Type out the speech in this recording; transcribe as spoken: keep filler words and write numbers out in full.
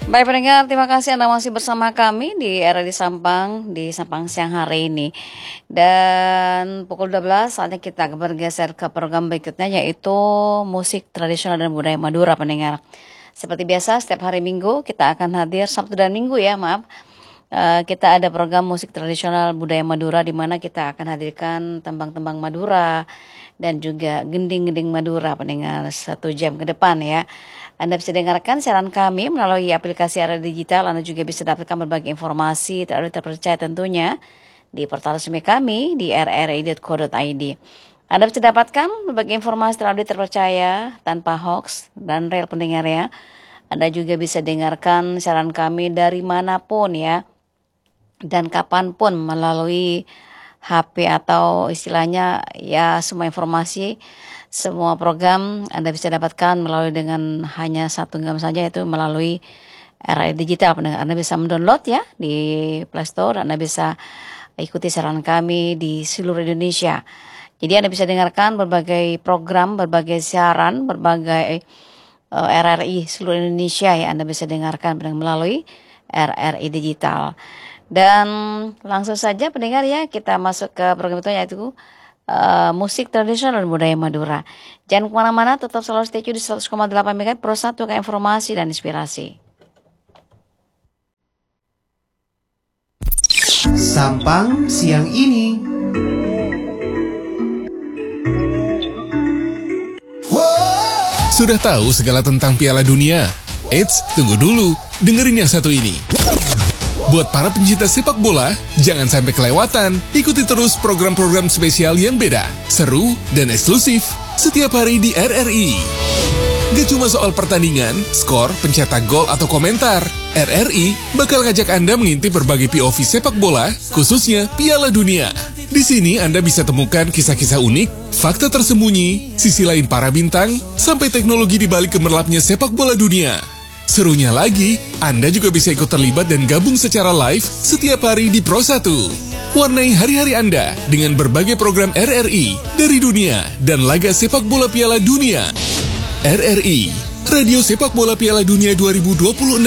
Baik pendengar, terima kasih Anda masih bersama kami di R R I Sampang, di Sampang siang hari ini. Dan pukul dua belas saatnya kita bergeser ke program berikutnya, yaitu musik tradisional dan budaya Madura pendengar. Seperti biasa setiap hari Minggu kita akan hadir, Sabtu dan Minggu ya maaf. Uh, kita ada program musik tradisional budaya Madura di mana kita akan hadirkan tembang-tembang Madura dan juga gending-gending Madura pendengar satu jam ke depan ya. Anda bisa dengarkan siaran kami melalui aplikasi R R I Digital. Anda juga bisa dapatkan berbagai informasi terlalu terpercaya tentunya di portal resmi kami di r r i dot co dot i d. Anda bisa dapatkan berbagai informasi terlalu terpercaya tanpa hoax dan real pendengar ya. Anda juga bisa dengarkan siaran kami dari manapun ya, dan kapanpun melalui H P atau istilahnya ya semua informasi, semua program Anda bisa dapatkan melalui dengan hanya satu gam saja, yaitu melalui R R I Digital. Anda bisa mendownload ya di Play Store. Anda bisa ikuti siaran kami di seluruh Indonesia. Jadi Anda bisa dengarkan berbagai program, berbagai siaran, berbagai uh, R R I seluruh Indonesia ya. Anda bisa dengarkan melalui R R I Digital. Dan langsung saja pendengar ya, kita masuk ke program itu, yaitu uh, musik tradisional dan budaya Madura. Jangan kemana-mana, tetap selalu stay tune di seratus koma delapan MHz Pro satu ke informasi dan inspirasi. Sampang siang ini. Sudah tahu segala tentang Piala Dunia? Eits, tunggu dulu, dengerin yang satu ini. Buat para pencinta sepak bola, jangan sampai kelewatan. Ikuti terus program-program spesial yang beda, seru, dan eksklusif setiap hari di R R I. Gak cuma soal pertandingan, skor, pencetak gol, atau komentar. R R I bakal ngajak Anda mengintip berbagai P O V sepak bola, khususnya Piala Dunia. Di sini Anda bisa temukan kisah-kisah unik, fakta tersembunyi, sisi lain para bintang, sampai teknologi di balik gemerlapnya sepak bola dunia. Serunya lagi, Anda juga bisa ikut terlibat dan gabung secara live setiap hari di Pro satu. Warnai hari-hari Anda dengan berbagai program R R I dari dunia dan laga sepak bola Piala Dunia. R R I, Radio Sepak Bola Piala Dunia dua ribu dua puluh enam.